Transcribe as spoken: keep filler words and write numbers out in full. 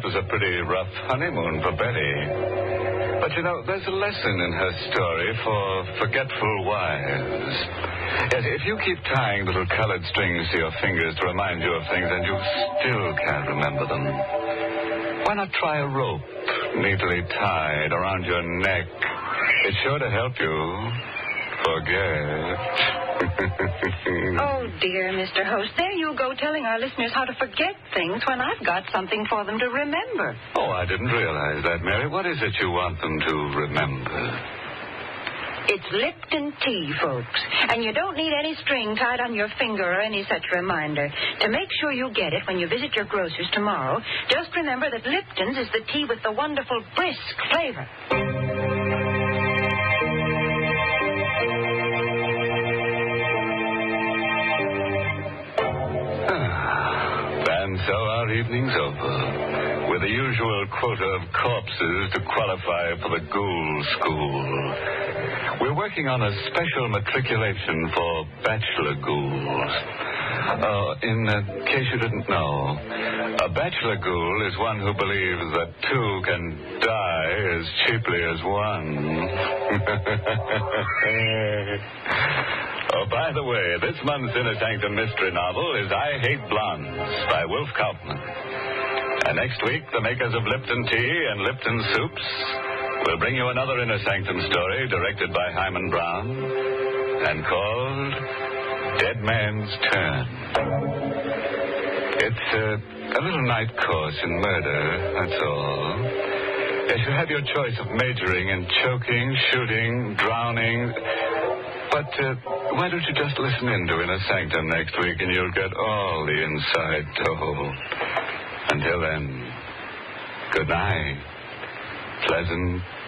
that was a pretty rough honeymoon for Betty. But, you know, there's a lesson in her story for forgetful wives. Yes, if you keep tying little colored strings to your fingers to remind you of things and you still can't remember them, why not try a rope neatly tied around your neck? It's sure to help you forget. Oh, dear, Mister Host, there you go telling our listeners how to forget things when I've got something for them to remember. Oh, I didn't realize that, Mary. What is it you want them to remember? It's Lipton tea, folks. And you don't need any string tied on your finger or any such reminder. To make sure you get it when you visit your grocer's tomorrow, just remember that Lipton's is the tea with the wonderful brisk flavor. And so our evening's over, with the usual quota of corpses to qualify for the ghoul school. We're working on a special matriculation for bachelor ghouls. Uh, in uh, case you didn't know, a bachelor ghoul is one who believes that two can die as cheaply as one. Oh, by the way, this month's Inner Sanctum mystery novel is I Hate Blondes by Wolf Kaufman. And next week, the makers of Lipton Tea and Lipton Soups will bring you another Inner Sanctum story directed by Hyman Brown and called Dead Man's Turn. It's uh, a little night course in murder, that's all. Yes, you have your choice of majoring in choking, shooting, drowning. But uh, why don't you just listen in to Inner Sanctum next week and you'll get all the inside told. Until then, good night. Pleasant